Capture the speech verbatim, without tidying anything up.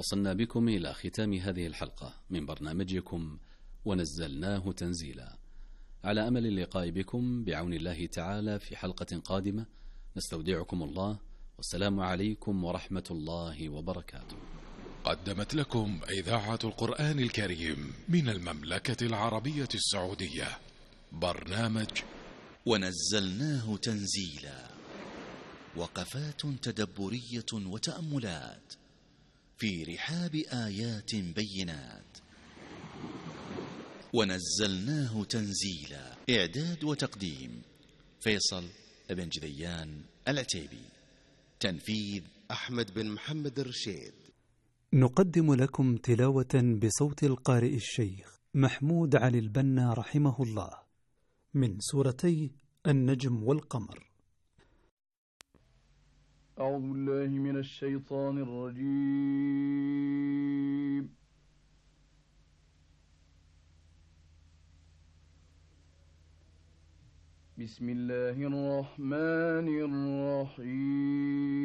وصلنا بكم إلى ختام هذه الحلقة من برنامجكم ونزلناه تنزيلا، على أمل اللقاء بكم بعون الله تعالى في حلقة قادمة. نستودعكم الله، والسلام عليكم ورحمة الله وبركاته. قدمت لكم إذاعة القرآن الكريم من المملكة العربية السعودية برنامج ونزلناه تنزيلا، وقفات تدبرية وتأملات في رحاب آيات بينات. ونزلناه تنزيلا، إعداد وتقديم فيصل بن جذيان العتيبي، تنفيذ أحمد بن محمد الرشيد. نقدم لكم تلاوة بصوت القارئ الشيخ محمود علي البنا رحمه الله من سورتي النجم والقمر. أعوذ بالله من الشيطان الرجيم. بسم الله الرحمن الرحيم.